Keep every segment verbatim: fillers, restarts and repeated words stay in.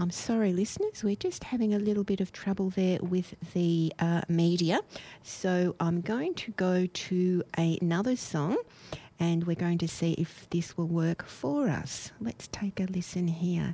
I'm sorry, listeners, we're just having a little bit of trouble there with the uh, media. So I'm going to go to another song and we're going to see if this will work for us. Let's take a listen here.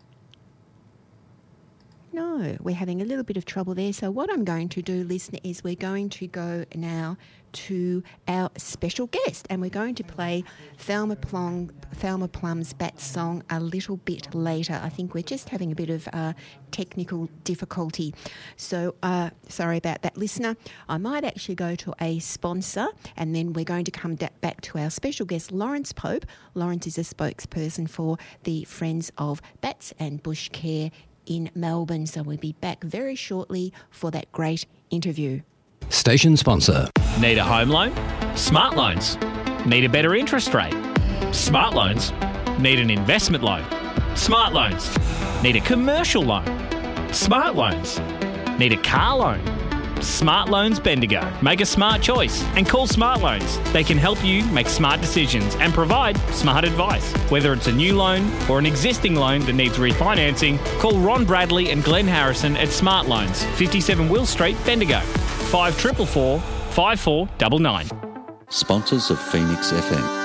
No, we're having a little bit of trouble there. So what I'm going to do, listener, is we're going to go now to our special guest and we're going to play Thelma Plum, Thelma Plum's Bat song a little bit later. I think we're just having a bit of uh, technical difficulty. So uh, sorry about that, listener. I might actually go to a sponsor and then we're going to come da- back to our special guest, Lawrence Pope. Lawrence is a spokesperson for the Friends of Bats and Bush Care in Melbourne. So we'll be back very shortly for that great interview. Station sponsor. Need a home loan? Smart Loans. Need a better interest rate? Smart Loans. Need an investment loan? Smart Loans. Need a commercial loan? Smart Loans. Need a car loan? Smart Loans Bendigo. Make a smart choice and call Smart Loans. They can help you make smart decisions and provide smart advice. Whether it's a new loan or an existing loan that needs refinancing, call Ron Bradley and Glenn Harrison at Smart Loans, fifty-seven Will Street, Bendigo. five four four four, five four nine nine. Sponsors of Phoenix F M.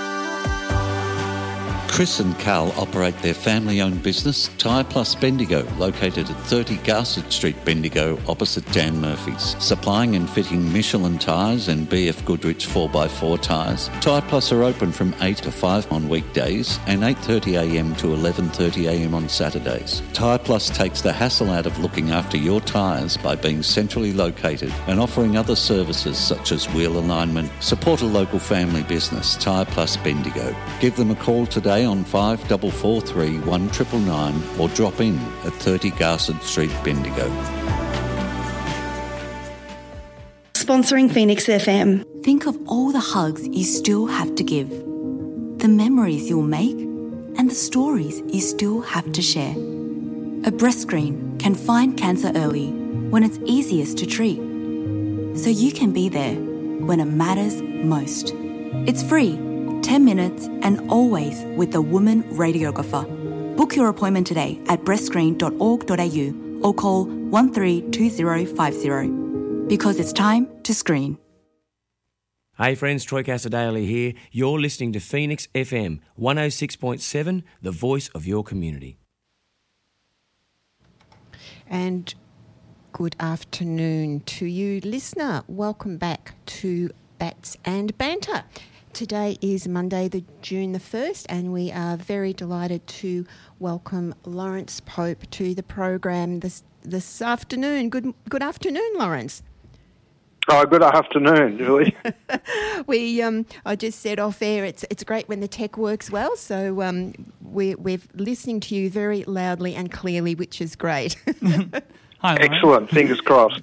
Chris and Carl operate their family-owned business, Tyre Plus Bendigo, located at thirty Garsett Street, Bendigo, opposite Dan Murphy's. Supplying and fitting Michelin tyres and B F Goodrich four by four tyres, Tyre Plus are open from eight to five on weekdays and eight thirty a m to eleven thirty a m on Saturdays. Tyre Plus takes the hassle out of looking after your tyres by being centrally located and offering other services such as wheel alignment. Support a local family business, Tyre Plus Bendigo. Give them a call today on five four four three, one nine nine nine or drop in at thirty Garsett Street, Bendigo. Sponsoring Phoenix F M. Think of all the hugs you still have to give, the memories you'll make, and the stories you still have to share. A breast screen can find cancer early when it's easiest to treat, so you can be there when it matters most. It's free, ten minutes, and always with a woman radiographer. Book your appointment today at breast screen dot org dot a u or call one three two zero five zero because it's time to screen. Hey friends, Troy Casadale here. You're listening to Phoenix F M one oh six point seven, the voice of your community. And good afternoon to you, listener. Welcome back to Bats and Banter. Today is Monday, the June the first, and we are very delighted to welcome Lawrence Pope to the program this this afternoon. Good good afternoon, Lawrence. Oh, good afternoon, Julie. we um, I just said off air, it's it's great when the tech works well. So um, we're we're listening to you very loudly and clearly, which is great. Hi, excellent. Fingers crossed.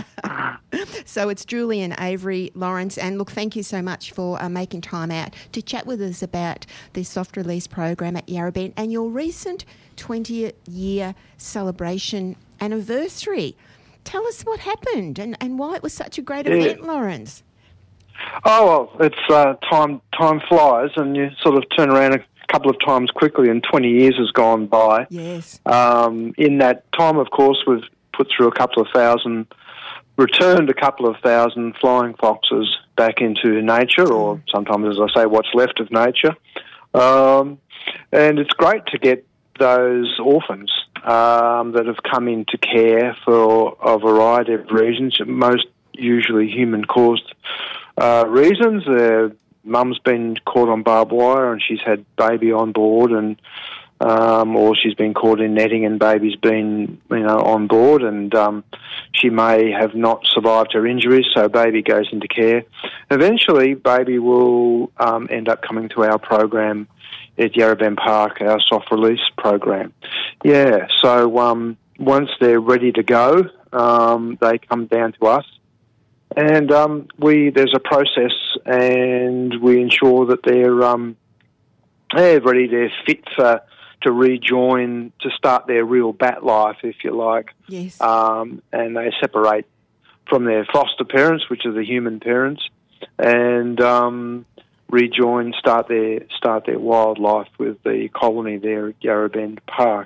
So it's Julian Avery, Lawrence, and look, thank you so much for uh, making time out to chat with us about the soft release program at Yarra Bend and your recent twentieth year celebration anniversary. Tell us what happened and, and why it was such a great yeah. event, Lawrence. Oh, well, it's uh, time time flies and you sort of turn around a couple of times quickly and twenty years has gone by. Yes. Um, in that time, of course, we've put through a couple of thousand, returned a couple of thousand flying foxes back into nature, or sometimes, as I say, what's left of nature. Um, and it's great to get those orphans um, that have come into care for a variety of reasons, most usually human-caused uh, reasons. Their mum's been caught on barbed wire and she's had baby on board, and um, or she's been caught in netting and baby's been, you know, on board, and um, she may have not survived her injuries, so baby goes into care. Eventually, baby will um, end up coming to our program at Yarra Bend Park, our soft release program. Yeah, so um, once they're ready to go, um, they come down to us, and um, we there's a process, and we ensure that they're um, they're ready, they're fit for to rejoin, to start their real bat life, if you like. Yes. Um, and they separate from their foster parents, which are the human parents, and um, rejoin, start their start their wildlife with the colony there at Yarra Bend Park.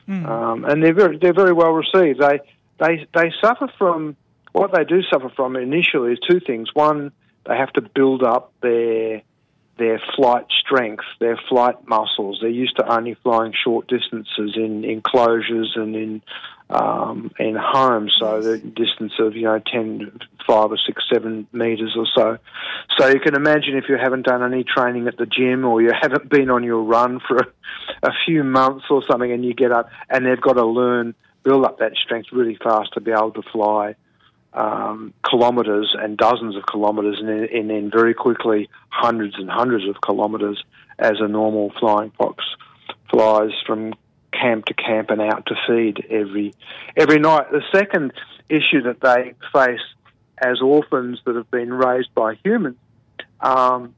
Mm. Um, and they're very, they're very well received. They, they, they suffer from, what they do suffer from initially is two things. One, they have to build up their their flight strength, their flight muscles. They're used to only flying short distances in enclosures and in um, in homes, so the distance of, you know, ten, five or six, seven metres or so. So you can imagine if you haven't done any training at the gym or you haven't been on your run for a, a few months or something, and you get up and they've got to learn, build up that strength really fast to be able to fly Um, kilometres and dozens of kilometres, and then, and then very quickly hundreds and hundreds of kilometres as a normal flying fox flies from camp to camp and out to feed every every night. The second issue that they face as orphans that have been raised by humans um,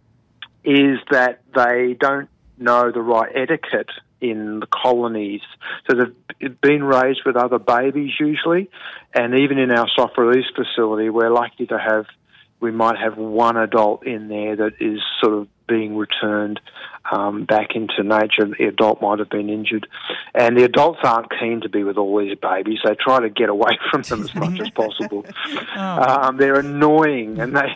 is that they don't know the right etiquette in the colonies. So they've been raised with other babies usually, and even in our soft release facility, we're lucky to have, we might have one adult in there that is sort of being returned um, back into nature. The adult might have been injured. And the adults aren't keen to be with all these babies. They try to get away from them as much as possible. Oh. Um, they're annoying, and they...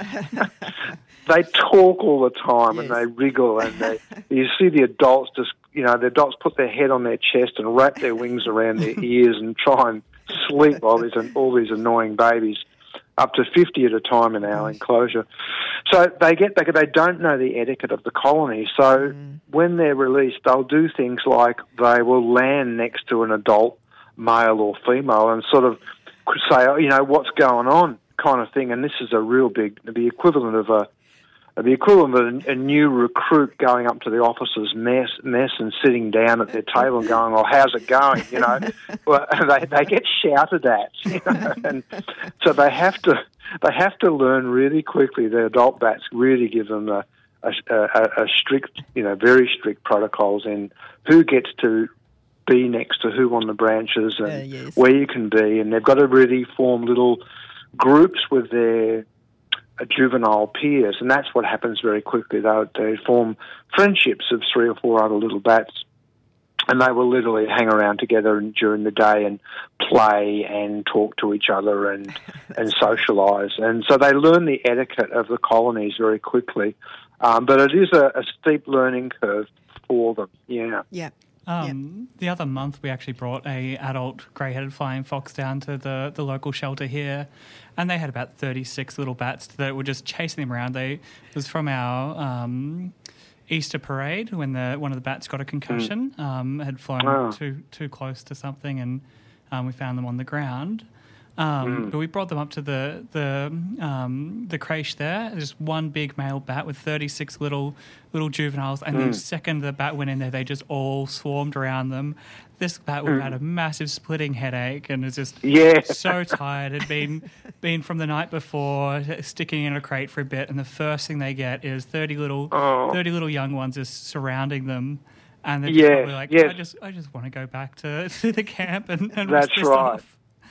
They talk all the time, Yes. and they wriggle, and they, you see the adults just, you know, the adults put their head on their chest and wrap their wings around their ears and try and sleep while these all these annoying babies, up to fifty at a time in our enclosure. So they get back, they don't know the etiquette of the colony. So mm. when they're released, they'll do things like they will land next to an adult, male or female, and sort of say, oh, you know, what's going on, kind of thing. And this is a real big, the equivalent of a The equivalent of a, a new recruit going up to the officer's mess, mess and sitting down at their table and going, "Well, how's it going?" You know, well, they they get shouted at, you know? And so they have to they have to learn really quickly. The adult bats really give them a, a, a, a strict, you know, very strict protocols in who gets to be next to who on the branches and uh, yes. where you can be, and they've got to really form little groups with their juvenile peers, and that's what happens very quickly. They, they form friendships of three or four other little bats, and they will literally hang around together during the day and play and talk to each other and and socialise. And so they learn the etiquette of the colonies very quickly, um, but it is a, a steep learning curve for them. Yeah. Yeah. Um, yep. The other month, we actually brought a adult grey-headed flying fox down to the, the local shelter here, and they had about thirty-six little bats that were just chasing them around. They it was from our um, Easter parade when the one of the bats got a concussion, mm. um, had flown oh. too too close to something, and um, we found them on the ground. Um, mm. But we brought them up to the the um, the creche there. Just one big male bat with thirty-six little little juveniles, and mm. the second the bat went in there, they just all swarmed around them. This bat would have had a massive splitting headache and was just yeah. so tired. Had been been from the night before sticking in a crate for a bit, and the first thing they get is thirty little oh. thirty little young ones just surrounding them. And they're yeah. probably like, yes. I just I just want to go back to, to the camp and, and That's rest this right. off.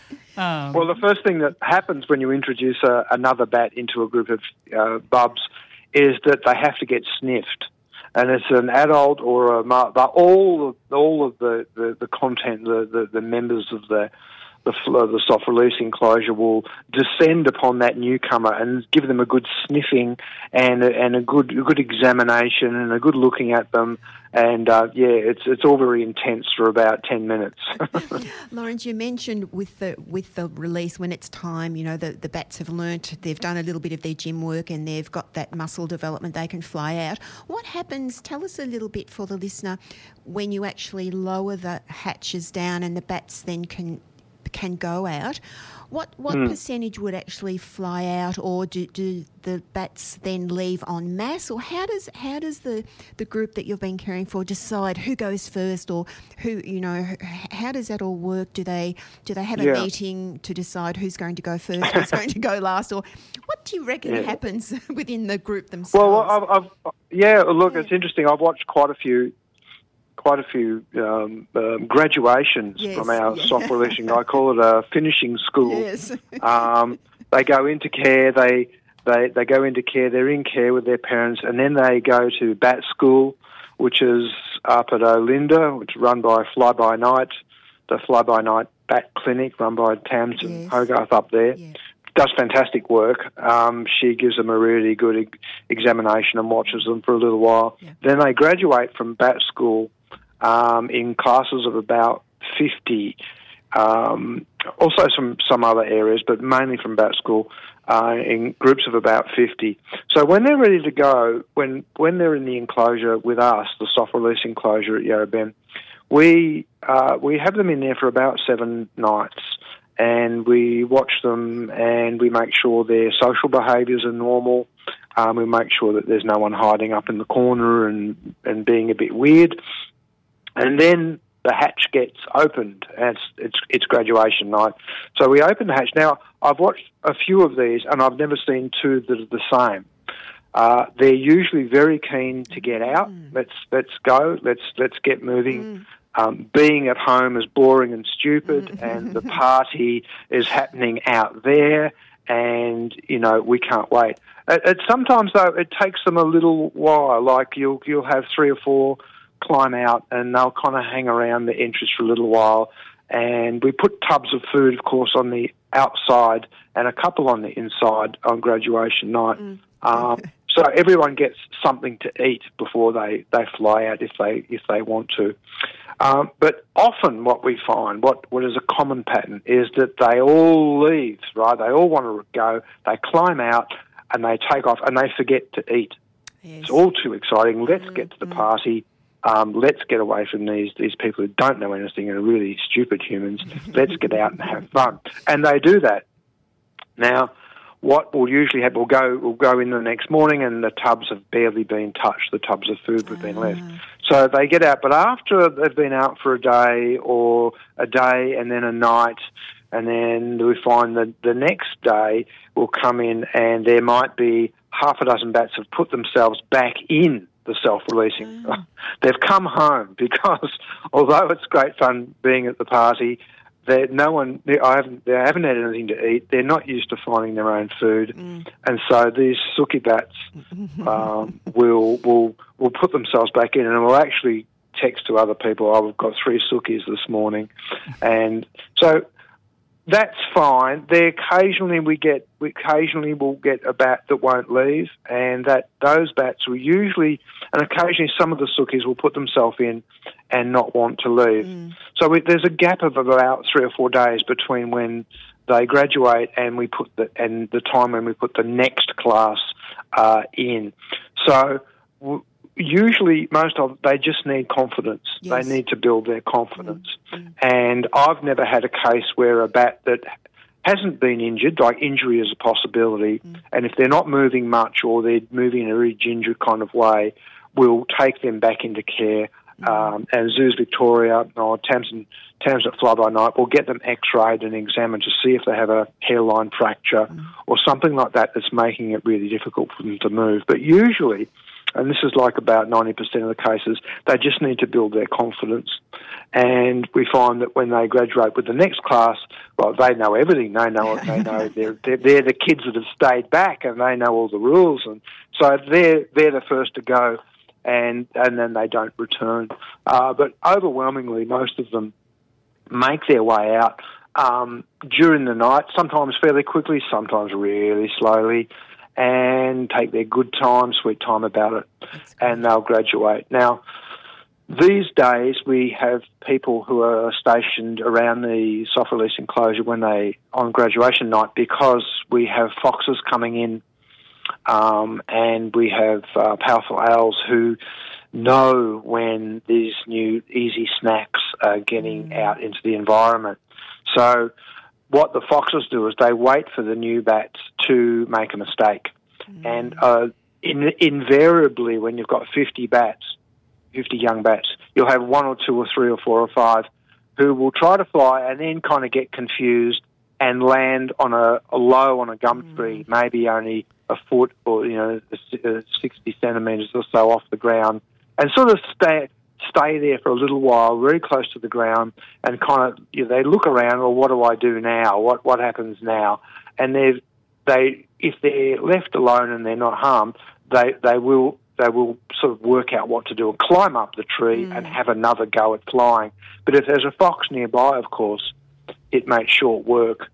Um, well, the first thing that happens when you introduce a, another bat into a group of uh, bubs is that they have to get sniffed, and it's an adult or a but all of, all of the, the, the content, the, the, the members of the the, the soft release enclosure will descend upon that newcomer and give them a good sniffing and a, and a good a good examination and a good looking at them. And uh, yeah, it's it's all very intense for about ten minutes. Lawrence, you mentioned with the with the release when it's time, you know, the, the bats have learnt, they've done a little bit of their gym work and they've got that muscle development, they can fly out. What happens, tell us a little bit for the listener, when you actually lower the hatches down and the bats then can can go out. What what mm. percentage would actually fly out, or do, do the bats then leave en masse, or how does how does the, the group that you've been caring for decide who goes first, or who you know how does that all work? Do they do they have a yeah. meeting to decide who's going to go first, who's going to go last, or what do you reckon yeah. happens within the group themselves? Well, I've, I've, yeah, look, yeah. it's interesting. I've watched quite a few. Quite a few um, um, graduations yes, from our yeah. soft releasing. I call it a finishing school. Yes. um, they go into care. They, they they go into care. They're in care with their parents, and then they go to bat school, which is up at Olinda, which is run by Fly By Night, the Fly By Night Bat Clinic run by Tamsin Yes. Hogarth up there. Yeah. Does fantastic work. Um, she gives them a really good e- examination and watches them for a little while. Yeah. Then they graduate from bat school um, in classes of about fifty. Um, also some, some other areas, but mainly from bat school, uh, in groups of about fifty. So when they're ready to go, when when they're in the enclosure with us, the soft release enclosure at Yarra Bend, we uh, we have them in there for about seven nights, and we watch them and we make sure their social behaviours are normal. Um, we make sure that there's no one hiding up in the corner and, and being a bit weird. And then the hatch gets opened, and it's, it's, it's graduation night. So we open the hatch. Now, I've watched a few of these, and I've never seen two that are the same. Uh, they're usually very keen to get out. Mm. Let's let's go. Let's let's get moving. Mm. Um, being at home is boring and stupid, and the party is happening out there, and you know we can't wait. It, it, sometimes though, it takes them a little while. Like you'll you'll have three or four climb out, and they'll kind of hang around the entrance for a little while. And we put tubs of food, of course, on the outside and a couple on the inside on graduation night. Mm. Um, so everyone gets something to eat before they, they fly out if they if they want to. Um, but often what we find, what, what is a common pattern, is that they all leave, right? They all want to go, they climb out and they take off and they forget to eat. Yes. It's all too exciting. Let's mm-hmm. get to the party. Um, let's get away from these these people who don't know anything and are really stupid humans. Let's get out and have fun. And they do that. Now, what will usually happen, we'll go, we'll go in the next morning and the tubs have barely been touched, the tubs of food have been left. So they get out, but after they've been out for a day or a day and then a night, and then we find that the next day we'll come in and there might be half a dozen bats have put themselves back in the self-releasing. Mm. They've come home because although it's great fun being at the party, They no one. They, I haven't. They haven't had anything to eat. They're not used to finding their own food, mm. and so these sookie bats um, will will will put themselves back in, and will actually text to other people. Oh, we've got three sookies this morning, and so that's fine. They occasionally we get. We occasionally will get a bat that won't leave, and that those bats will usually, and occasionally some of the sookies will put themselves in and not want to leave. Mm. So we, there's a gap of about three or four days between when they graduate and we put the and the time when we put the next class uh, in. So w- usually, most of they just need confidence. Yes. They need to build their confidence. Mm. And I've never had a case where a bat that hasn't been injured, like injury is a possibility, mm. and if they're not moving much or they're moving in a really gingered kind of way, we'll take them back into care. Um, and Zoos Victoria or Tamsin, Tamsin at Fly By Night will get them x-rayed and examined to see if they have a hairline fracture mm. or something like that that's making it really difficult for them to move. But usually, and this is like about ninety percent of the cases, they just need to build their confidence. And we find that when they graduate with the next class, well, they know everything. They know they know they're, they're they're the kids that have stayed back and they know all the rules, and so they're they're the first to go. And and then they don't return. Uh, but overwhelmingly, most of them make their way out um, during the night, sometimes fairly quickly, sometimes really slowly, and take their good time, sweet time about it, and they'll graduate. Now, these days we have people who are stationed around the soft release enclosure when they on graduation night because we have foxes coming in. Um, and we have uh, powerful owls who know when these new easy snacks are getting mm. out into the environment. So what the foxes do is they wait for the new bats to make a mistake. Mm. And uh, in, invariably when you've got fifty bats, fifty young bats, you'll have one or two or three or four or five who will try to fly and then kind of get confused and land on a, a low on a gum tree, mm. maybe only a foot or, you know, sixty centimetres or so off the ground, and sort of stay stay there for a little while, very close to the ground, and kind of, you know, they look around, well, what do I do now? What what happens now? And they they if they're left alone and they're not harmed, they they will they will sort of work out what to do and climb up the tree mm. and have another go at flying. But if there's a fox nearby, of course, it makes short work.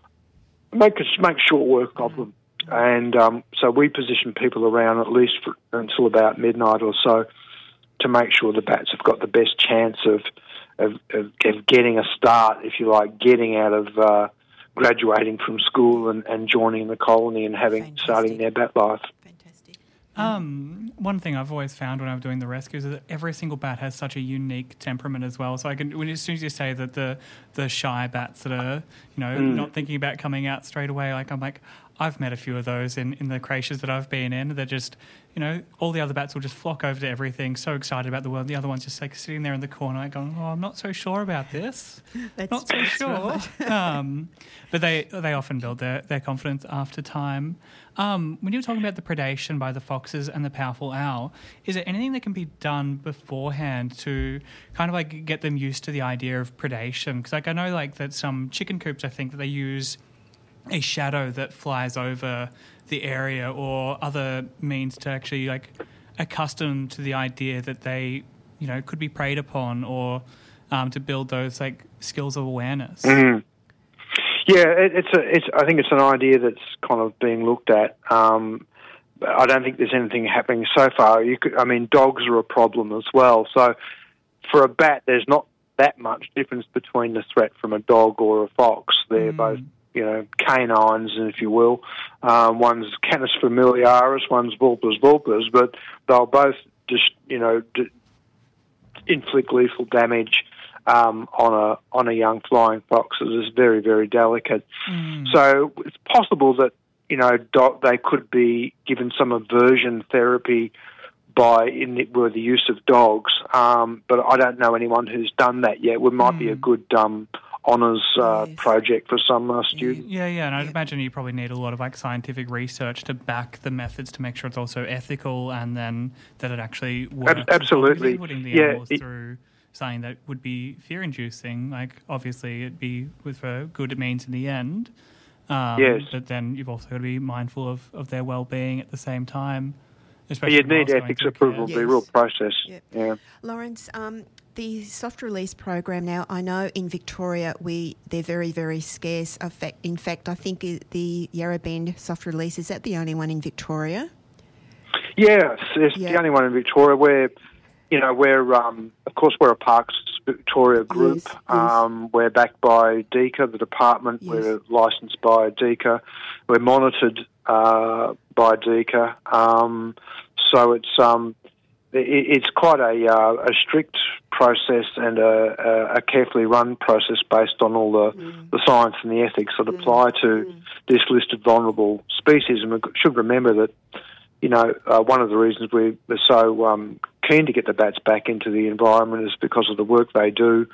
Make make short work of mm. them. And um, so we position people around at least for, until about midnight or so to make sure the bats have got the best chance of of, of, of getting a start, if you like, getting out of uh, graduating from school and, and joining the colony and having Fantastic. starting their bat life. Fantastic. Um, one thing I've always found when I'm doing the rescues is that every single bat has such a unique temperament as well. So I can, when as soon as you say that the the shy bats that are, you know, mm. not thinking about coming out straight away, like I'm like, I've met a few of those in, in the creches that I've been in. They're just, you know, all the other bats will just flock over to everything, so excited about the world. The other one's just like sitting there in the corner, like going, "Oh, I'm not so sure about this. That's not so sure." Right. um, but they they often build their, their confidence after time. Um, when you were talking about the predation by the foxes and the powerful owl, is there anything that can be done beforehand to kind of like get them used to the idea of predation? Because like I know like that some chicken coops, I think that they use a shadow that flies over the area or other means to actually like accustom to the idea that they, you know, could be preyed upon or um, to build those like skills of awareness. Mm. Yeah, it, it's a, it's. I think it's an idea that's kind of being looked at. Um, I don't think there's anything happening so far. You could, I mean, dogs are a problem as well. So for a bat, there's not that much difference between the threat from a dog or a fox. They're mm. both, you know, canines, if you will. Um, one's Canis familiaris, one's Vulpes vulpes, but they'll both just, you know, d- inflict lethal damage um, on a on a young flying fox that is very, very delicate. Mm. So it's possible that, you know, do- they could be given some aversion therapy by in the, with the use of dogs, um, but I don't know anyone who's done that yet. It might mm. be a good Um, honours uh, yes. project for some uh, students. Yeah, yeah, and I'd yeah. imagine you probably need a lot of like scientific research to back the methods to make sure it's also ethical and then that it actually works. Ab- absolutely. Well, putting the yeah, animals it, through something that would be fear-inducing, like obviously it'd be with a good means in the end. Um, yes. But then you've also got to be mindful of, of their well-being at the same time. Especially you'd need ethics approval, yes. the real process. Yep. Yeah. Lawrence, um, the soft release program now, I know in Victoria we they're very, very scarce. In fact, in fact, I think the Yarra Bend soft release, is that the only one in Victoria? Yes, it's yeah. the only one in Victoria. We're, you know, we're, um, of course, we're a Parks Victoria group. Yes, yes. Um, we're backed by D E C A, the department. Yes. We're licensed by D E C A. We're monitored uh, by D E C A. Um, so it's um, it, it's quite a, uh, a strict process and a, a carefully run process based on all the, mm. the science and the ethics that mm. apply to mm. this listed vulnerable species. And we should remember that, you know, uh, one of the reasons we, we're so um, keen to get the bats back into the environment is because of the work they do,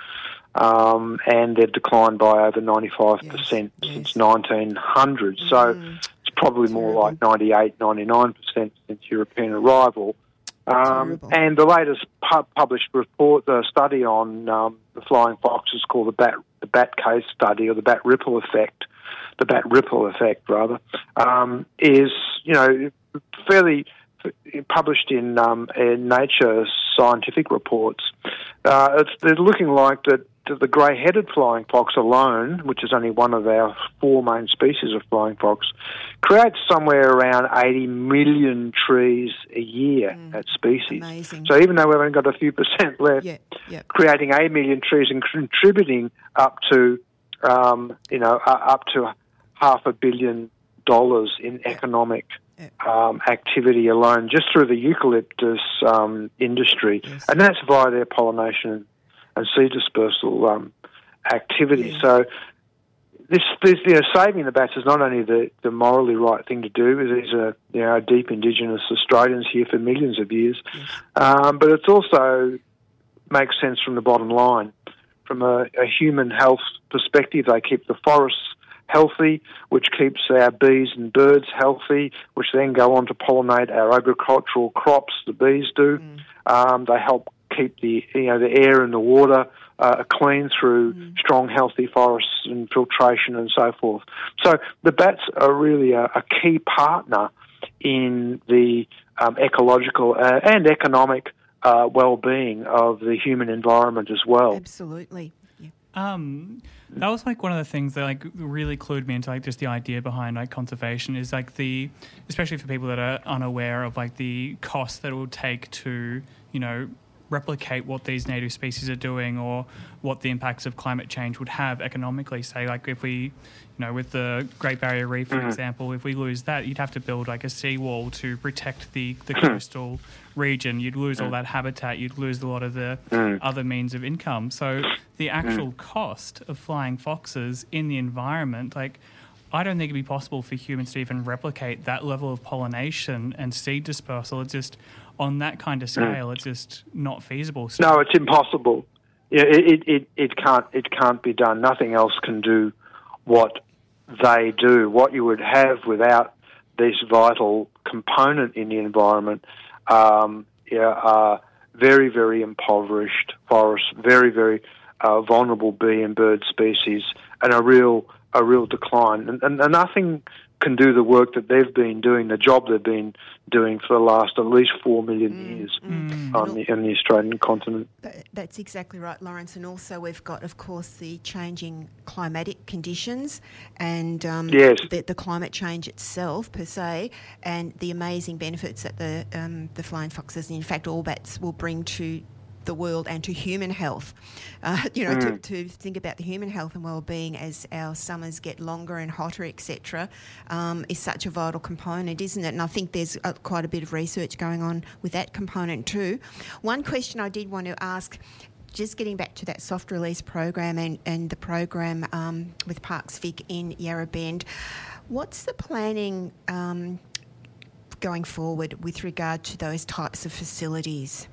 um, and they've declined by over ninety-five percent yes, since yes. nineteen hundred. Mm. So it's probably Terrible. more like ninety-eight, ninety-nine percent since European arrival. Um, and the latest pu- published report, the study on um, the flying fox is called the bat, the bat case study, or the bat ripple effect, the bat ripple effect rather, um, is, you know, fairly published in, um, in Nature scientific reports. Uh, it's, they're looking like that the grey-headed flying fox alone, which is only one of our four main species of flying fox, creates somewhere around eighty million trees a year mm, at species. Amazing. So even though we've only got a few percent left, yeah, yeah. creating eight million trees and contributing up to, um, you know, uh, up to half a billion dollars in yeah. economic yeah. Um, activity alone, just through the eucalyptus um, industry, yes. and that's via their pollination and seed dispersal um, activity. Yeah. So this, this, you know, saving the bats is not only the, the morally right thing to do, these are, you know, deep Indigenous Australians here for millions of years, yes. um, but it also makes sense from the bottom line. From a, a human health perspective, they keep the forests healthy, which keeps our bees and birds healthy, which then go on to pollinate our agricultural crops, the bees do. Mm. Um, they help keep the, you know, the air and the water uh, clean through mm. strong, healthy forests and filtration and so forth. So the bats are really a, a key partner in the um, ecological uh, and economic uh, well-being of the human environment as well. Absolutely. Yeah. Um, that was like one of the things that like really clued me into like just the idea behind like conservation is like the, especially for people that are unaware of like the cost that it will take to, you know, replicate what these native species are doing or what the impacts of climate change would have economically. Say, like if we, you know, with the Great Barrier Reef, for mm. example, if we lose that, you'd have to build like a seawall to protect the, the coastal region. You'd lose all that habitat. You'd lose a lot of the mm. other means of income. So the actual mm. cost of flying foxes in the environment, like, I don't think it'd be possible for humans to even replicate that level of pollination and seed dispersal. It's just, on that kind of scale, mm. it's just not feasible. So no, it's impossible. Yeah, it, it, it can't it can't be done. Nothing else can do what they do. What you would have without this vital component in the environment, um, yeah, are very, very impoverished forests, very, very uh, vulnerable bee and bird species, and a real a real decline. And, and, and nothing can do the work that they've been doing, the job they've been doing for the last at least four million mm, years mm. on the, on the Australian continent. That's exactly right, Lawrence. And also we've got, of course, the changing climatic conditions and um, yes. the, the climate change itself per se, and the amazing benefits that the um, the flying foxes, and in fact all bats, will bring to the world and to human health. Uh, you know, mm. to, to think about the human health and well-being as our summers get longer and hotter, et cetera, um, is such a vital component, isn't it? And I think there's uh, quite a bit of research going on with that component too. One question I did want to ask, just getting back to that soft release program and, and the program um, with Parks Vic in Yarra Bend, what's the planning um, going forward with regard to those types of facilities?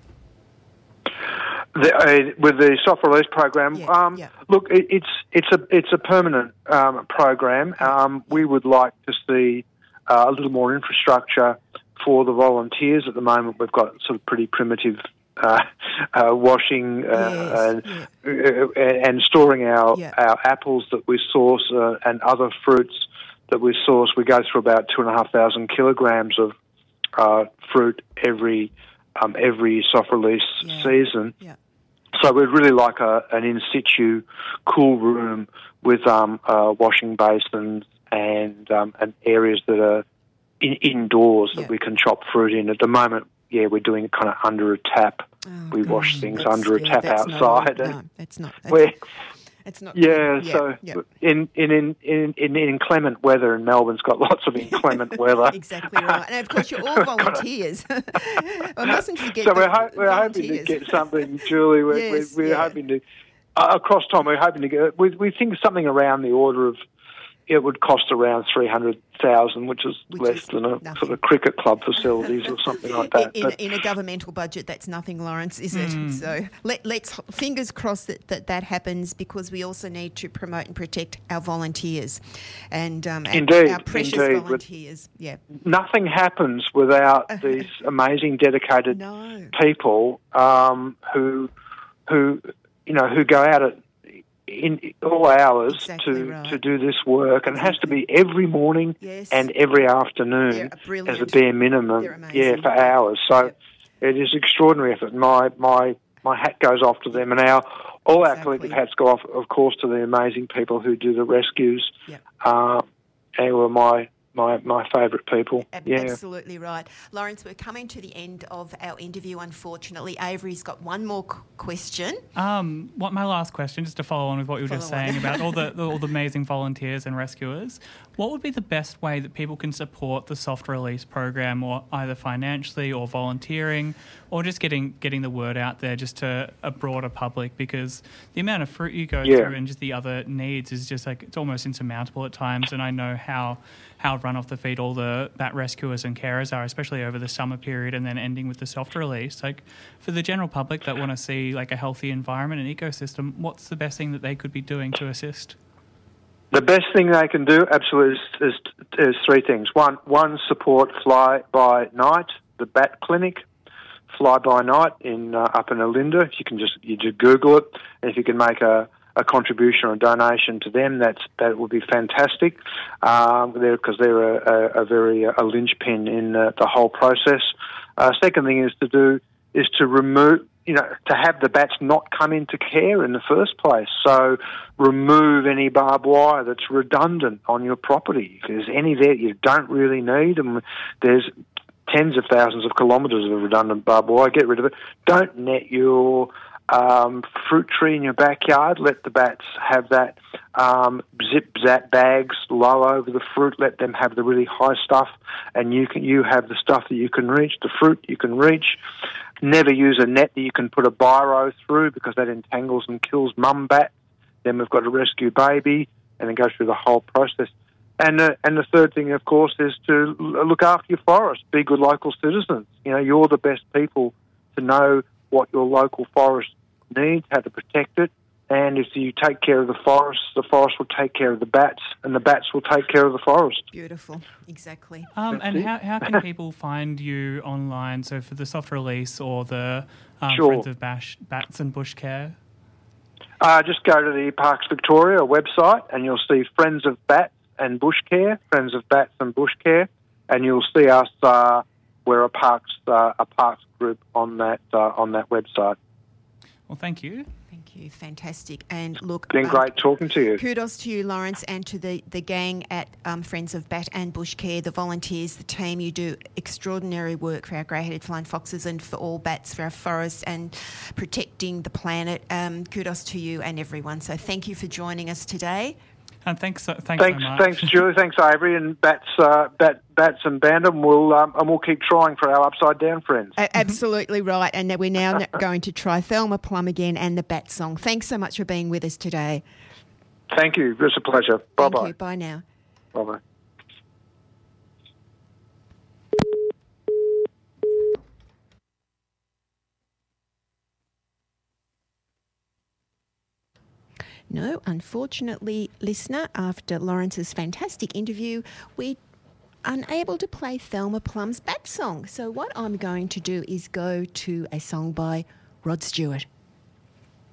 The, uh, with the soft release program, yeah, um, yeah. look, it, it's it's a it's a permanent um, program. Um, we would like to see uh, a little more infrastructure for the volunteers. At the moment, we've got sort of pretty primitive uh, uh, washing uh, yes, and, yeah. uh, and storing our yeah. our apples that we source uh, and other fruits that we source. We go through about two and a half thousand kilograms of uh, fruit every. Um, every soft release yeah. season. Yeah. So we'd really like a, an in situ cool room with um, uh, washing basins and um, and areas that are in, indoors yeah. that we can chop fruit in. At the moment, yeah, we're doing it kind of under a tap. Oh, we gosh, wash things that's, under a yeah, tap outside. Not, and no, that's not. That's, we're, it's not. Yeah, yeah, so yeah. in, in, in, in, in inclement weather, and Melbourne's got lots of inclement weather. Exactly right. And of course, you're all volunteers. I mustn't forget So the we're, ho- we're hoping to get something, Julie. We're, yes, we're, we're yeah. hoping to, uh, across time, we're hoping to get, we, we think something around the order of, it would cost around three hundred thousand dollars, which is which less is than a nothing. sort of cricket club facilities or something like that. In, But, in a governmental budget, that's nothing, Lawrence, is it? Mm. So let, let's fingers crossed that, that that happens, because we also need to promote and protect our volunteers and um, our, Indeed, our precious indeed. volunteers. Yeah, nothing happens without these amazing, dedicated no. people um, who, who, you know, who go out at in all hours exactly to, right. to do this work, and exactly. it has to be every morning yes. and every afternoon as a bare minimum. Yeah, for hours. So yep. it is extraordinary effort. My my my hat goes off to them, and our all our exactly. collective hats go off, of course, to the amazing people who do the rescues. Yep. Uh, they were my. My my favourite people. Yeah. Absolutely right. Lawrence, we're coming to the end of our interview, unfortunately. Avery's got one more c- question. Um, what my last question, just to follow on with what you were follow just saying on. about all the all the amazing volunteers and rescuers, what would be the best way that people can support the soft release program, or either financially or volunteering, or just getting getting the word out there just to a broader public? Because the amount of fruit you go yeah. through and just the other needs is just like, it's almost insurmountable at times. And I know how how run off the feet all the bat rescuers and carers are, especially over the summer period and then ending with the soft release. Like, for the general public that want to see like a healthy environment and ecosystem, what's the best thing that they could be doing to assist? The best thing they can do, absolutely, is, is, is three things. One, one, support Fly By Night, the Bat Clinic, Fly By Night in uh, up in Olinda. You can just you just Google it, and if you can make a a contribution or a donation to them, that's that would be fantastic, um, because they're, they're a, a, a very a linchpin in uh, the whole process. Uh, second thing is to do is to remove, you know, to have the bats not come into care in the first place. So remove any barbed wire that's redundant on your property. If there's any there you don't really need, and there's tens of thousands of kilometres of redundant barbed wire, get rid of it. Don't net your um, fruit tree in your backyard. Let the bats have that um, zip-zap bags low over the fruit. Let them have the really high stuff, and you can you have the stuff that you can reach, the fruit you can reach. Never use a net that you can put a biro through, because that entangles and kills mum bat. Then we've got to rescue baby, and then go through the whole process. And uh, and the third thing, of course, is to look after your forest. Be good local citizens. You know, you're the best people to know what your local forest needs, how to protect it. And if you take care of the forest, the forest will take care of the bats, and the bats will take care of the forest. Beautiful, exactly. Um, and how, how can people find you online? So for the soft release or the um, Sure. Friends of Bash, Bats and Bush Care? Uh, just go to the Parks Victoria website, and you'll see Friends of Bats and Bush Care, Friends of Bats and Bush Care, and you'll see us. Uh, we're a parks uh, a parks group on that uh, on that website. Well, thank you. Thank you, fantastic. And look, Been um, great talking to you. Kudos to you, Lawrence, and to the, the gang at um, Friends of Bat and Bush Care, the volunteers, the team. You do extraordinary work for our grey-headed flying foxes and for all bats, for our forests and protecting the planet. Um, kudos to you and everyone. So thank you for joining us today. And thanks, so, thanks, Thanks, so much. thanks, Julie. Thanks, Avery, and Bats, uh, Bat, Bats and Bandom. We'll um, and we'll keep trying for our upside down friends. A- absolutely right. And we're now going to try Thelma Plum again and the Bat Song. Thanks so much for being with us today. Thank you. It's a pleasure. Bye Thank bye. you. Bye now. Bye bye. No, unfortunately, listener, after Lawrence's fantastic interview, we're unable to play Thelma Plum's Bat Song. So what I'm going to do is go to a song by Rod Stewart.